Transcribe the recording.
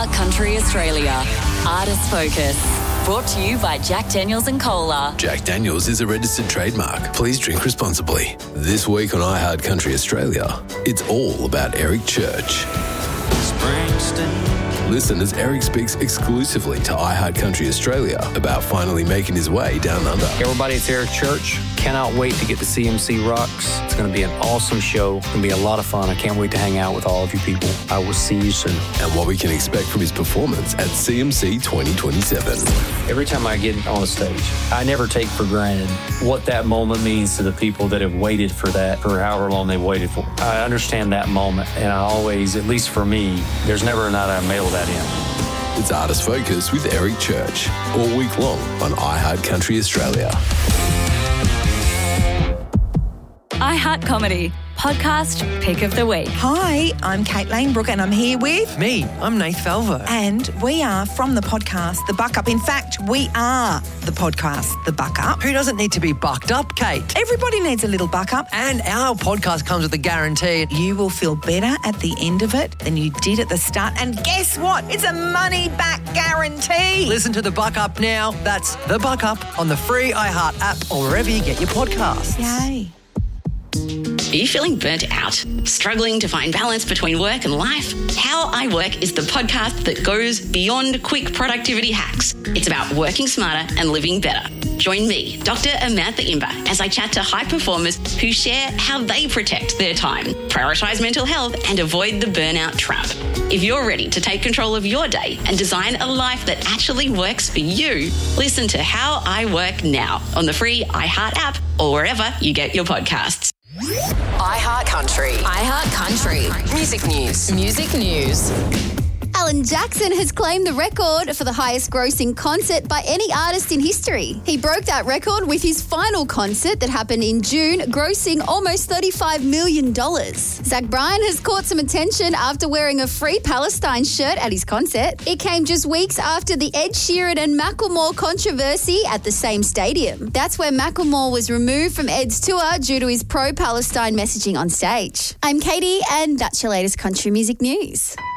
iHeart Country Australia. Artist Focus. Brought to you by Jack Daniels and Cola. Jack Daniels is a registered trademark. Please drink responsibly. This week on iHeart Country Australia, it's all about Eric Church. Listen as Eric speaks exclusively to iHeart Country Australia about finally making his way down under. Hey everybody, it's Eric Church. Cannot wait to get to CMC Rocks. It's going to be an awesome show. It's going to be a lot of fun. I can't wait to hang out with all of you people. I will see you soon. And what we can expect from his performance at CMC 2027. Every time I get on a stage, I never take for granted what that moment means to the people that have waited for that for however long they waited for. I understand that moment, and I always, at least for me, there's never a night I mail that in. It's Artist Focus with Eric Church, all week long on iHeart Country Australia. iHeart Comedy. Podcast Pick of the Week. Hi, I'm Kate Lanebrook and I'm here with... Me, I'm Nath Falvo. And we are from the podcast The Buck Up. In fact, we are the podcast The Buck Up. Who doesn't need to be bucked up, Kate? Everybody needs a little buck up. And our podcast comes with a guarantee. You will feel better at the end of it than you did at the start. And guess what? It's a money-back guarantee. Listen to The Buck Up now. That's The Buck Up on the free iHeart app or wherever you get your podcasts. Yay. Are you feeling burnt out? Struggling to find balance between work and life? How I Work is the podcast that goes beyond quick productivity hacks. It's about working smarter and living better. Join me, Dr. Amantha Imber, as I chat to high performers who share how they protect their time, prioritise mental health and avoid the burnout trap. If you're ready to take control of your day and design a life that actually works for you, listen to How I Work now on the free iHeart app or wherever you get your podcasts. iHeart Country. iHeart Country. Music news. Music news. Alan Jackson has claimed the record for the highest grossing concert by any artist in history. He broke that record with his final concert that happened in June, grossing almost $35 million. Zach Bryan has caught some attention after wearing a Free Palestine shirt at his concert. It came just weeks after the Ed Sheeran and Macklemore controversy at the same stadium. That's where Macklemore was removed from Ed's tour due to his pro-Palestine messaging on stage. I'm Katie, and that's your latest country music news.